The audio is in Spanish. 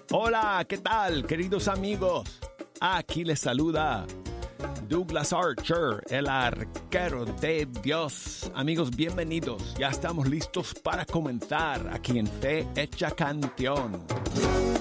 Hola, ¿qué tal, queridos amigos? Aquí les saluda Douglas Archer, el arquero de Dios. Amigos, bienvenidos. Ya estamos listos para comenzar aquí en Fe Hecha Canción.